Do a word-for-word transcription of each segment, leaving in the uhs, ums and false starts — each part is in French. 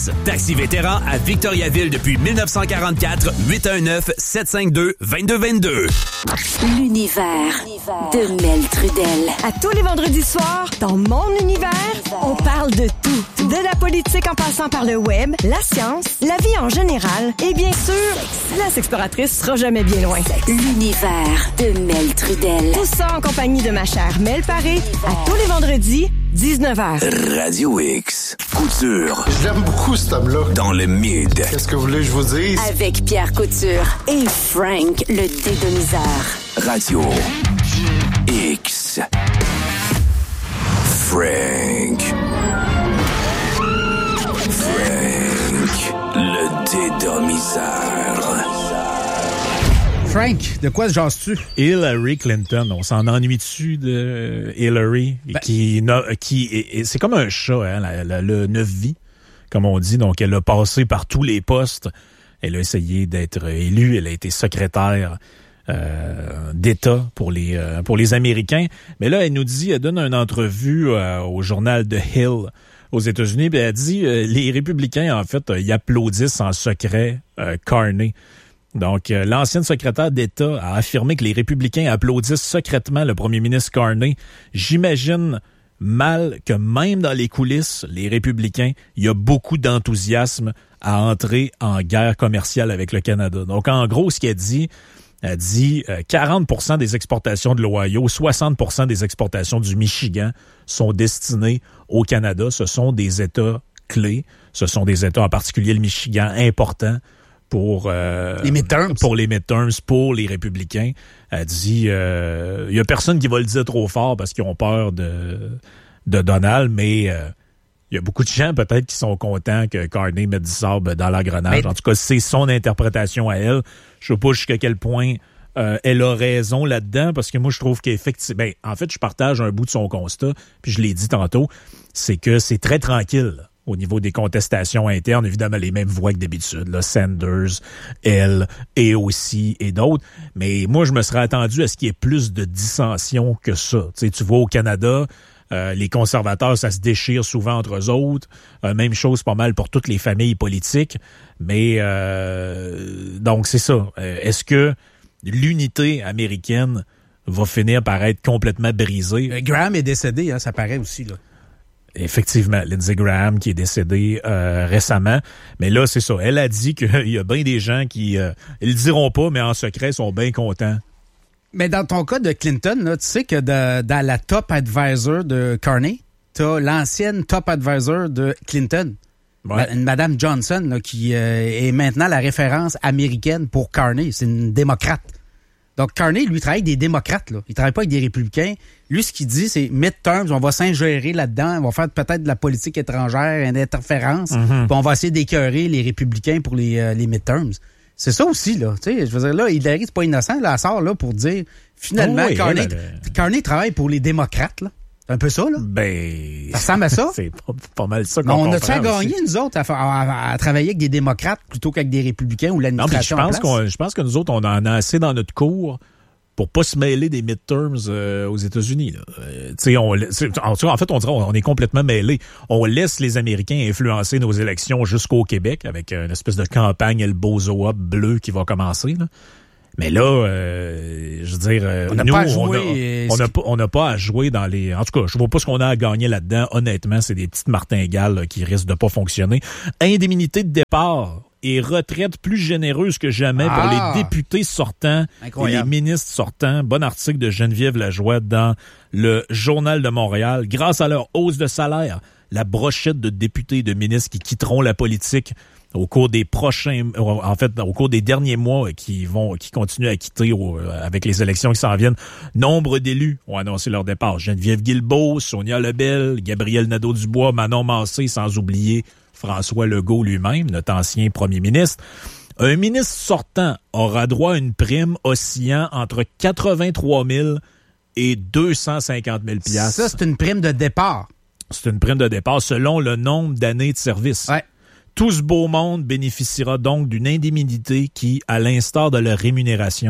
Taxi Vétéran à Victoriaville depuis dix-neuf cent quarante-quatre, huit un neuf, sept cinq deux, deux deux deux deux. L'univers de Mel Trudel. À tous les vendredis soirs, dans mon univers, on parle de tout. De la politique en passant par le web, la science, la vie en général et bien sûr, la sexploratrice sera jamais bien loin. L'univers de Mel Trudel. Tout ça en compagnie de ma chère Mel Paré, à tous les vendredis, dix-neuf heures. Radio X. Couture. Je l'aime beaucoup, cet homme-là. Dans le mid. Qu'est-ce que vous voulez que je vous dise? Avec Pierre Couture et Frank, le dédomiseur. Radio X. Frank. Frank, le dédomiseur. Frank, de quoi jases-tu? Hillary Clinton, on s'en ennuie dessus de Hillary, ben, qui, qui c'est comme un chat, hein, la, la, le neuf vies, comme on dit. Donc, elle a passé par tous les postes. Elle a essayé d'être élue. Elle a été secrétaire euh, d'État pour les euh, pour les Américains. Mais là, elle nous dit, elle donne une entrevue euh, au journal The Hill aux États-Unis. Puis elle dit, euh, les républicains, en fait, ils applaudissent en secret euh, Carney. Donc, euh, l'ancienne secrétaire d'État a affirmé que les républicains applaudissent secrètement le premier ministre Carney. J'imagine mal que même dans les coulisses, les républicains, il y a beaucoup d'enthousiasme à entrer en guerre commerciale avec le Canada. Donc, en gros, ce qu'elle dit, elle dit euh, quarante pour cent des exportations de l'Ohio, soixante pour cent des exportations du Michigan sont destinées au Canada. Ce sont des États clés. Ce sont des États, en particulier le Michigan, importants pour euh, les midterms. pour les midterms, pour les républicains. Elle dit, il euh, y a personne qui va le dire trop fort parce qu'ils ont peur de de Donald, mais il euh, y a beaucoup de gens peut-être qui sont contents que Carney mette du sable dans l'engrenage. Mais... En tout cas, c'est son interprétation à elle. Je sais pas jusqu'à quel point euh, elle a raison là-dedans, parce que moi, je trouve qu'effectivement... Ben, en fait, je partage un bout de son constat, puis je l'ai dit tantôt, c'est que c'est très tranquille au niveau des contestations internes. Évidemment, les mêmes voix que d'habitude, là, Sanders, elle, et aussi, et d'autres. Mais moi, je me serais attendu à ce qu'il y ait plus de dissension que ça. Tu sais, tu vois, au Canada... Euh, les conservateurs, ça se déchire souvent entre eux autres. Euh, même chose pas mal pour toutes les familles politiques. Mais euh, donc, c'est ça. Euh, est-ce que l'unité américaine va finir par être complètement brisée? Euh, Graham est décédé, hein, ça paraît aussi, là. Effectivement, Lindsey Graham qui est décédé euh, récemment. Mais là, c'est ça. Elle a dit qu'il y a bien des gens qui, euh, ils le diront pas, mais en secret, sont bien contents. Mais dans ton cas de Clinton, là, tu sais que de, dans la top advisor de Carney, t'as l'ancienne top advisor de Clinton, ouais. Une Madame Johnson, là, qui euh, est maintenant la référence américaine pour Carney. C'est une démocrate. Donc Carney, lui, travaille avec des démocrates. Là. Il travaille pas avec des républicains. Lui, ce qu'il dit, c'est midterms, on va s'ingérer là-dedans, on va faire peut-être de la politique étrangère, une interférence, mm-hmm. Puis on va essayer d'écœurer les républicains pour les, euh, les midterms. C'est ça aussi, là. Tu sais, je veux dire, là, Hillary, c'est pas innocent, là, elle sort là pour dire, finalement, oh oui, Carney, elle... Carney travaille pour les démocrates, là. C'est un peu ça, là? Ben. Ça ressemble à ça? C'est pas, pas mal ça qu'on on comprend. On a-tu à gagner, nous autres, à, à, à travailler avec des démocrates plutôt qu'avec des républicains ou l'administration? Non, mais je pense qu'on, je pense que nous autres, on en a assez dans notre cours pour pas se mêler des midterms euh, aux États-Unis. Euh, tu sais, on, en, en fait, on dirait on est complètement mêlés. On laisse les Américains influencer nos élections jusqu'au Québec avec une espèce de campagne El Bozo Up bleu qui va commencer. Là. Mais là, euh, je veux dire, euh, on n'a nous, pas à jouer. On n'a pas, on n'a pas à jouer dans les... En tout cas, je vois pas ce qu'on a à gagner là-dedans. Honnêtement, c'est des petites martingales là, qui risquent de pas fonctionner. Indemnité de départ et retraite plus généreuse que jamais ah, pour les députés sortants incroyable. Et les ministres sortants. Bon article de Geneviève Lajoie dans le Journal de Montréal. Grâce à leur hausse de salaire, la brochette de députés et de ministres qui quitteront la politique au cours des prochains, en fait, au cours des derniers mois, qui vont, qui continuent à quitter au, avec les élections qui s'en viennent. Nombre d'élus ont annoncé leur départ. Geneviève Guilbeault, Sonia Lebel, Gabriel Nadeau-Dubois, Manon Massé, sans oublier François Legault lui-même, notre ancien premier ministre. Un ministre sortant aura droit à une prime oscillant entre quatre-vingt-trois mille et deux cent cinquante mille piastres. Ça, c'est une prime de départ. C'est une prime de départ selon le nombre d'années de service. Ouais. Tout ce beau monde bénéficiera donc d'une indemnité qui, à l'instar de leur rémunération,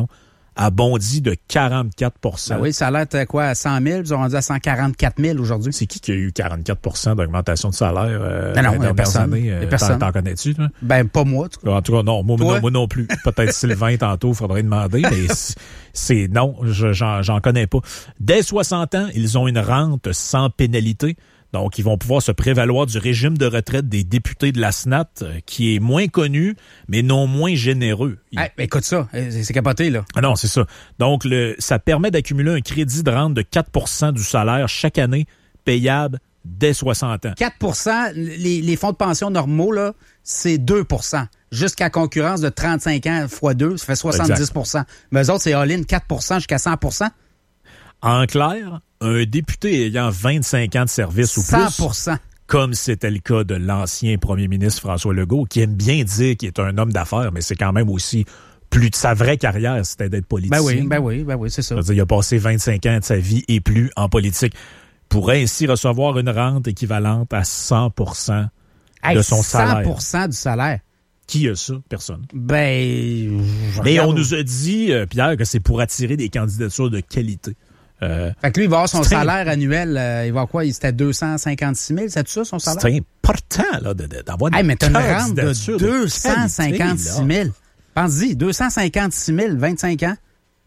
a bondi de quarante-quatre pour cent. Ben oui, ça a l'air de quoi, à cent mille, ils ont rendu à cent quarante-quatre mille aujourd'hui. C'est qui qui a eu quarante-quatre pour cent d'augmentation de salaire euh, ben non, les dernières personne, années? Euh, personne. T'en, t'en connais-tu, toi? Ben, pas moi, en tout cas. En tout cas, non, moi, non, moi non plus. Peut-être Sylvain tantôt, faudrait demander, mais c'est, c'est non, je, j'en, j'en connais pas. Dès soixante ans, ils ont une rente sans pénalité. Donc, ils vont pouvoir se prévaloir du régime de retraite des députés de la S N A T, qui est moins connu, mais non moins généreux. Il... Hey, écoute ça, c'est, c'est capoté, là. Ah non, c'est ça. Donc, le, ça permet d'accumuler un crédit de rente de quatre pour cent du salaire chaque année, payable dès soixante ans. quatre pour cent, les, les fonds de pension normaux, là, c'est deux pour cent. Jusqu'à concurrence de trente-cinq ans fois deux, ça fait soixante-dix pour cent. Exact. Mais eux autres, c'est all-in quatre pour cent jusqu'à cent pour cent. En clair, un député ayant vingt-cinq ans de service ou plus, cent pour cent. Comme c'était le cas de l'ancien premier ministre François Legault, qui aime bien dire qu'il est un homme d'affaires, mais c'est quand même aussi plus de sa vraie carrière, c'était d'être politicien. Ben oui, ben oui, ben oui, c'est ça. C'est-à-dire, il a passé vingt-cinq ans de sa vie et plus en politique. Pourrait ainsi recevoir une rente équivalente à cent pour cent hey, de son salaire. cent pour cent du salaire. Qui a ça? Personne. Ben, mais on nous a dit, euh, Pierre, que c'est pour attirer des candidatures de qualité. Euh, fait que lui, il va avoir son c'est salaire un... annuel, euh, il va avoir quoi? C'était deux cent cinquante-six mille, c'est tout ça, son salaire? C'est important, là, de, de, d'avoir hey, une mais t'as une rente de deux cent cinquante-six mille. Pense-y, deux cent cinquante-six mille, vingt-cinq ans.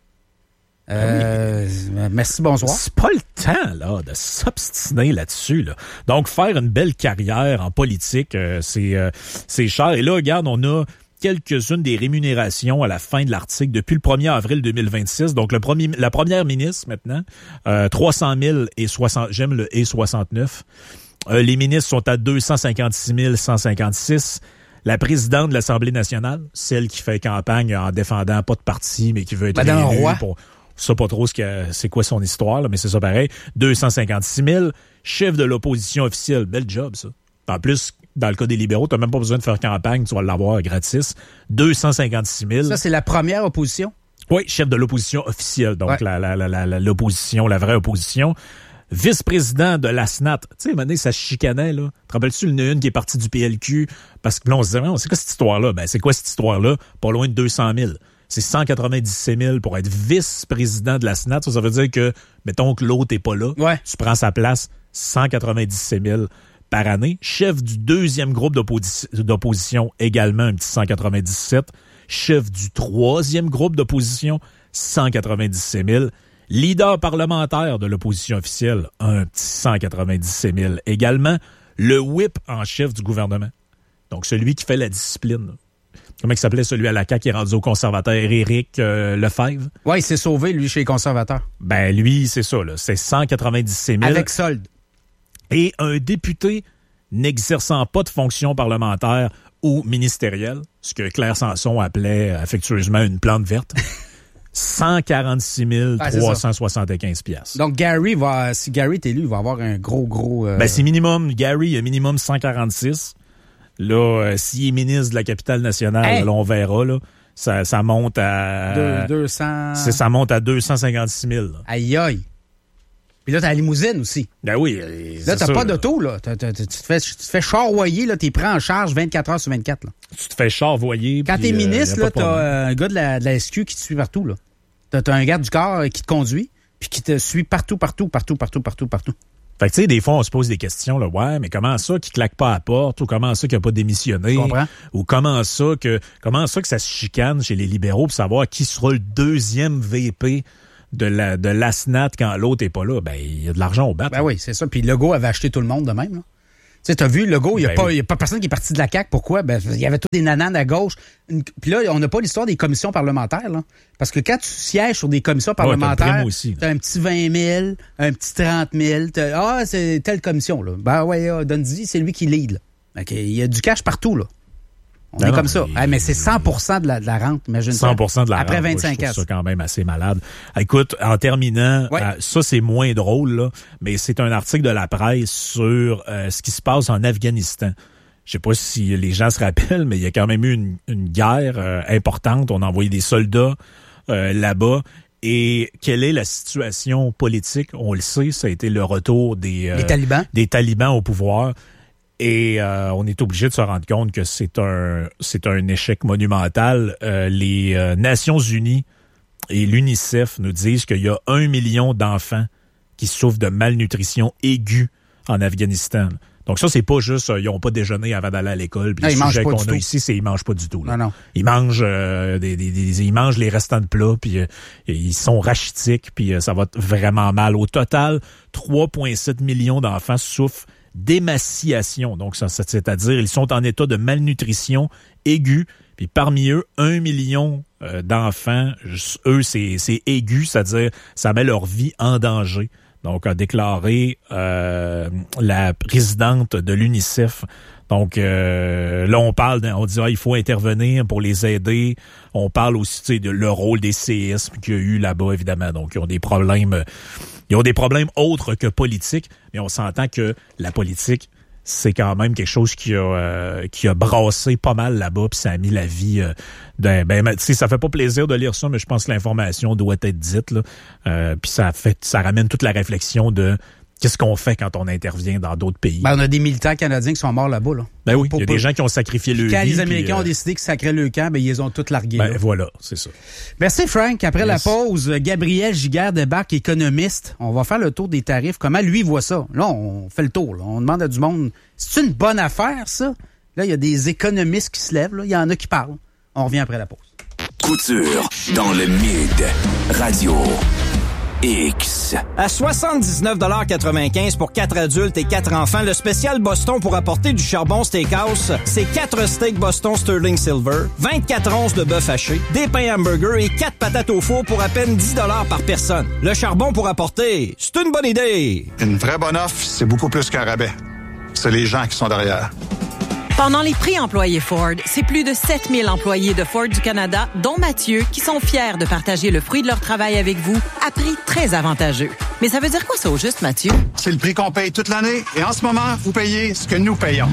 Euh, oui. Merci, bonsoir. C'est pas le temps, là, de s'obstiner là-dessus, là. Donc, faire une belle carrière en politique, euh, c'est, euh, c'est cher. Et là, regarde, on a quelques-unes des rémunérations à la fin de l'article depuis le premier avril deux mille vingt-six. Donc, le premier, la première ministre, maintenant, euh, trois cent mille et soixante, j'aime le et soixante-neuf. Euh, les ministres sont à deux cent cinquante-six mille cent cinquante-six. La présidente de l'Assemblée nationale, celle qui fait campagne en défendant pas de parti, mais qui veut être Madame élue Roy. Pour... Je sais pas trop ce que, c'est quoi son histoire, là, mais c'est ça pareil. deux cent cinquante-six mille. Chef de l'opposition officielle. Bel job, ça. En plus, dans le cas des libéraux, tu n'as même pas besoin de faire campagne, tu vas l'avoir gratis. deux cent cinquante-six mille. Ça, c'est la première opposition? Oui, chef de l'opposition officielle. Donc, ouais. la, la, la, la, l'opposition, la vraie opposition. Vice-président de la S N A T. Tu sais, à un moment donné, ça chicanait, là. Te rappelles-tu une, une qui est partie du P L Q? Parce que là, on se disait, c'est quoi cette histoire-là? Ben, c'est quoi cette histoire-là? Pas loin de deux cent mille. C'est cent quatre-vingt-dix-sept mille pour être vice-président de la S N A T. Ça, ça veut dire que, mettons que l'autre n'est pas là. Ouais. Tu prends sa place, cent quatre-vingt-dix-sept mille par année. Chef du deuxième groupe d'opposi- d'opposition, également un petit cent quatre-vingt-dix-sept. Chef du troisième groupe d'opposition, cent quatre-vingt-dix-sept mille. Leader parlementaire de l'opposition officielle, un petit cent quatre-vingt-dix-sept mille. Également, le whip en chef du gouvernement. Donc, celui qui fait la discipline. Comment il s'appelait celui à la C A Q qui est rendu au conservateur, Éric euh, Lefebvre? Oui, il s'est sauvé, lui, chez les conservateurs. Ben, lui, c'est ça, là. C'est cent quatre-vingt-dix-sept mille. Avec solde. Et un député n'exerçant pas de fonction parlementaire ou ministérielle, ce que Claire Sanson appelait affectueusement une plante verte, cent quarante-six mille trois cent soixante-quinze piastres. Donc, Gary va, si Gary est élu, il va avoir un gros, gros... Euh... Ben, c'est minimum, Gary, il y a minimum cent quarante-six. Là, euh, s'il est ministre de la capitale nationale, hey! Là, on verra, là. Ça, ça monte à... deux cents... C'est, ça monte à deux cent cinquante-six mille. Là. Aïe, aïe. Puis là, t'as la limousine aussi. Ben oui. Là, t'as ça, pas là. D'auto, là. T'as, t'as, tu, te fais, tu te fais charroyer, là. T'es pris en charge vingt-quatre heures sur vingt-quatre, là. Tu te fais charroyer. Quand puis, t'es ministre, euh, là, t'as euh, un gars de la, de la S Q qui te suit partout, là. T'as, t'as un garde du corps euh, qui te conduit, puis qui te suit partout, partout, partout, partout, partout, partout. Fait que, tu sais, des fois, on se pose des questions, là. Ouais, mais comment ça qu'il claque pas à la porte? Ou comment ça qu'il a pas démissionné? Je comprends. Ou comment ça que, comment ça que ça se chicane chez les libéraux pour savoir qui sera le deuxième V P de la, de l'A S N A T quand l'autre est pas là? Ben, il y a de l'argent au bat. Ben oui, c'est ça. Puis Legault avait acheté tout le monde de même, là. Tu sais, t'as vu, Legault, il n'y a, ben oui. a pas personne qui est parti de la C A Q. Pourquoi? Ben, il y avait tous des nananes à gauche. Une... Puis là, on n'a pas l'histoire des commissions parlementaires, là. Parce que quand tu sièges sur des commissions parlementaires, ouais, t'as, t'as un petit vingt mille, un petit trente mille. Ah, c'est telle commission, là. Ben ouais, ah, Dundee, c'est lui qui lead, là. Okay, il y a du cash partout, là. On non, est comme ça. Mais, ah, mais c'est cent pour cent de la, de la rente, imagine ça. cent pour cent de la Après rente. Après vingt-cinq ans. C'est quand même assez malade. Écoute, en terminant, ouais. euh, ça c'est moins drôle, là, mais c'est un article de la presse sur euh, ce qui se passe en Afghanistan. Je sais pas si les gens se rappellent, mais il y a quand même eu une, une guerre euh, importante. On a envoyé des soldats euh, là-bas. Et quelle est la situation politique? On le sait, ça a été le retour des, euh, des talibans. des talibans au pouvoir. Et euh, on est obligé de se rendre compte que c'est un c'est un échec monumental. Euh, les euh, Nations Unies et l'UNICEF nous disent qu'il y a un million d'enfants qui souffrent de malnutrition aiguë en Afghanistan. Donc ça, c'est pas juste, euh, ils n'ont pas déjeuné avant d'aller à l'école. Puis le sujet qu'on a tout. ici, c'est ils mangent pas du tout. Là. Non, non. Ils mangent, euh, des, des, des, ils mangent les restants de plats, puis euh, ils sont rachitiques, puis euh, ça va vraiment mal. Au total, trois virgule sept millions d'enfants souffrent d'émaciation. Donc, ça, c'est-à-dire, ils sont en état de malnutrition aiguë. Puis parmi eux, un million euh, d'enfants, eux, c'est, c'est aigu, c'est-à-dire ça met leur vie en danger. Donc, a déclaré euh, la présidente de l'UNICEF. Donc, euh, là, on parle, on dit, ah, il faut intervenir pour les aider. On parle aussi, tu sais, de le rôle des séismes qu'il y a eu là-bas, évidemment. Donc, ils ont des problèmes, ils ont des problèmes autres que politiques, mais on s'entend que la politique, c'est quand même quelque chose qui a euh, qui a brassé pas mal là-bas, puis ça a mis la vie euh, d'un ben tu sais, ça fait pas plaisir de lire ça, mais je pense que l'information doit être dite là. Euh, puis ça fait ça ramène toute la réflexion de qu'est-ce qu'on fait quand on intervient dans d'autres pays. Ben, on a des militaires canadiens qui sont morts là-bas, là. Ben oui, il y a des gens qui ont sacrifié leur vie. Quand les Américains puis, euh, ont décidé qu'ils sacraient le camp, ben, ils les ont tous largués. Ben là. voilà, c'est ça. Merci, Frank. Après yes. la pause, Gabriel Giguère débarque, économiste. On va faire le tour des tarifs. Comment lui voit ça? Là, on fait le tour. Là. On demande à du monde, c'est une bonne affaire, ça? Là, il y a des économistes qui se lèvent. Là. Il y en a qui parlent. On revient après la pause. Couture dans le Mid Radio X. À soixante-dix-neuf quatre-vingt-quinze pour quatre adultes et quatre enfants, le spécial Boston pour apporter du charbon steakhouse, c'est quatre steaks Boston Sterling Silver, vingt-quatre onces de bœuf haché, des pains hamburgers et quatre patates au four pour à peine dix dollars par personne. Le charbon pour apporter, c'est une bonne idée. Une vraie bonne offre, c'est beaucoup plus qu'un rabais. C'est les gens qui sont derrière. Pendant les prix employés Ford, c'est plus de sept mille employés de Ford du Canada, dont Mathieu, qui sont fiers de partager le fruit de leur travail avec vous à prix très avantageux. Mais ça veut dire quoi ça au juste, Mathieu? C'est le prix qu'on paye toute l'année et en ce moment, vous payez ce que nous payons.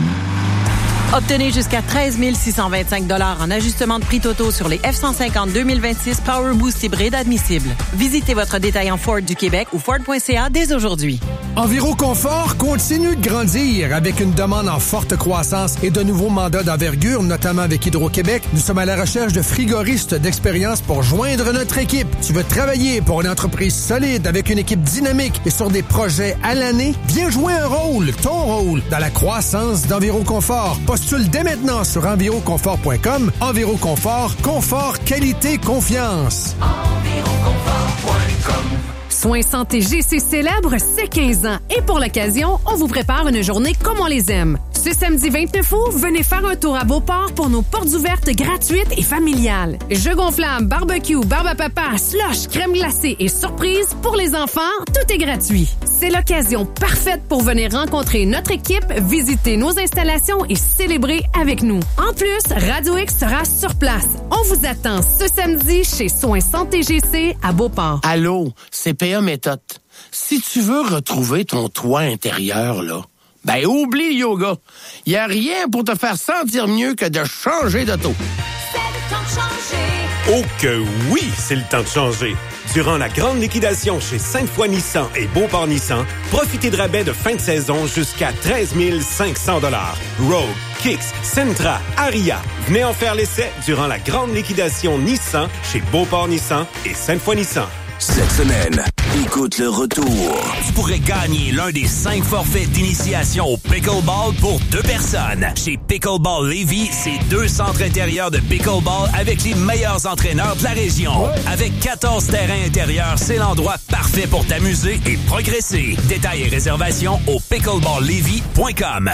Obtenez jusqu'à treize mille six cent vingt-cinq dollars en ajustement de prix totaux sur les F cent cinquante deux mille vingt-six Power Boost hybride admissibles. Visitez votre détaillant Ford du Québec ou Ford point C A dès aujourd'hui. Enviroconfort continue de grandir avec une demande en forte croissance et de nouveaux mandats d'envergure, notamment avec Hydro-Québec. Nous sommes à la recherche de frigoristes d'expérience pour joindre notre équipe. Tu veux travailler pour une entreprise solide avec une équipe dynamique et sur des projets à l'année? Viens jouer un rôle, ton rôle, dans la croissance d'Enviroconfort. Postule dès maintenant sur enviroconfort point com. Enviroconfort, confort, qualité, confiance. enviroconfort point com. Soins Santé G C célèbre ses quinze ans et pour l'occasion, on vous prépare une journée comme on les aime. Ce samedi vingt-neuf août, venez faire un tour à Beauport pour nos portes ouvertes gratuites et familiales. Jeux gonflables, barbecue, barbe à papa, slush, crème glacée et surprise pour les enfants, tout est gratuit. C'est l'occasion parfaite pour venir rencontrer notre équipe, visiter nos installations et célébrer avec nous. En plus, Radio X sera sur place. On vous attend ce samedi chez Soins Santé G C à Beauport. Allô, c'est P A Méthode. Si tu veux retrouver ton toit intérieur, là, ben oublie le yoga. Il n'y a rien pour te faire sentir mieux que de changer d'auto. C'est le temps de changer. Oh que oui, c'est le temps de changer. Durant la grande liquidation chez Sainte-Foy Nissan et Beauport Nissan, profitez de rabais de fin de saison jusqu'à treize mille cinq cents dollars. Rogue, Kicks, Sentra, Aria. Venez en faire l'essai durant la grande liquidation Nissan chez Beauport Nissan et Sainte-Foy Nissan. Cette semaine, écoute le retour. Tu pourrais gagner l'un des cinq forfaits d'initiation au pickleball pour deux personnes. Chez Pickleball Lévis, c'est deux centres intérieurs de pickleball avec les meilleurs entraîneurs de la région. Ouais. Avec quatorze terrains intérieurs, c'est l'endroit parfait pour t'amuser et progresser. Détails et réservations au pickleball lévis point com.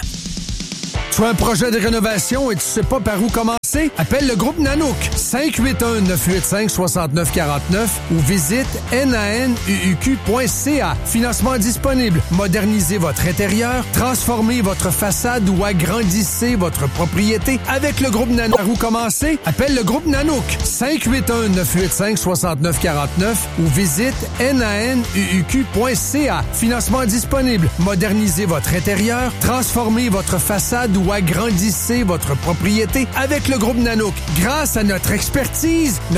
Tu as un projet de rénovation et tu sais pas par où commencer? Appelle le groupe Nanook cinq huit un neuf huit cinq six neuf quatre neuf ou visite nanuq point c a. Financement disponible. Modernisez votre intérieur, transformez votre façade ou agrandissez votre propriété avec le groupe Nanook. Par où commencer? Appelle le groupe Nanook cinq huit un neuf huit cinq six neuf quatre neuf ou visite nanuq point c a. Financement disponible. Modernisez votre intérieur, transformez votre façade ou agrandissez votre propriété avec le groupe Nanook. Grâce à notre expertise,